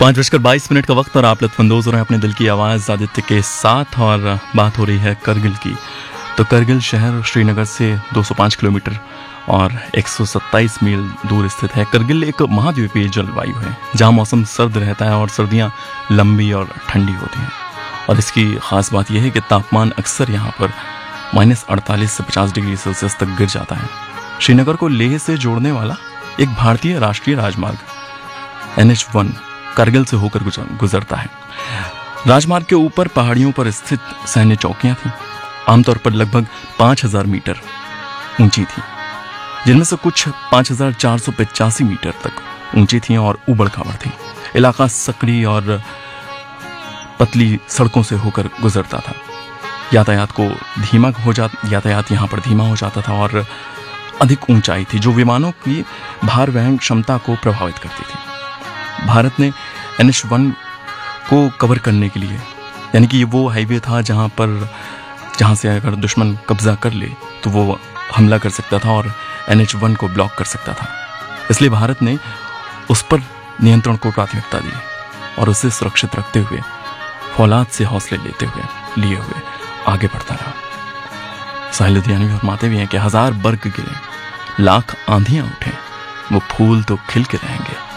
5:22 का वक्त और आप लुत्फानंदोज़ हो रहे हैं अपने दिल की आवाज़ आदित्य के साथ। और बात हो रही है करगिल की। तो करगिल शहर श्रीनगर से 205 किलोमीटर और 127 मील दूर स्थित है। करगिल एक महाद्वीपीय जलवायु है जहाँ मौसम सर्द रहता है और सर्दियाँ लंबी और ठंडी होती हैं। और इसकी ख़ास बात यह है कि तापमान अक्सर यहाँ पर -48 से 50 डिग्री सेल्सियस तक गिर जाता है। श्रीनगर को लेह से जोड़ने वाला एक भारतीय राष्ट्रीय राजमार्ग NH1 करगिल से होकर गुजरता है। राजमार्ग के ऊपर पहाड़ियों पर स्थित सैन्य चौकियां थीं, आमतौर पर लगभग 5000 मीटर ऊंची थीं, जिनमें से कुछ 5485 मीटर तक ऊंची थीं और उबड़ खाबड़ थीं। इलाका सकड़ी और पतली सड़कों से होकर गुजरता था। यातायात यहाँ पर धीमा हो जाता था और अधिक ऊंचाई थी जो विमानों की भार वहन क्षमता को प्रभावित करती थी। भारत ने NH1 को कवर करने के लिए, यानी कि वो हाईवे था जहाँ से अगर दुश्मन कब्जा कर ले तो वो हमला कर सकता था और NH1 को ब्लॉक कर सकता था। इसलिए भारत ने उस पर नियंत्रण को प्राथमिकता दी और उसे सुरक्षित रखते हुए फौलाद से हौसले लिए हुए आगे बढ़ता रहा। साहिल लुधियानवी फरमाते भी हैं कि 1000 बर्ग गिरे, लाख आंधियां उठे, वो फूल तो खिल के रहेंगे।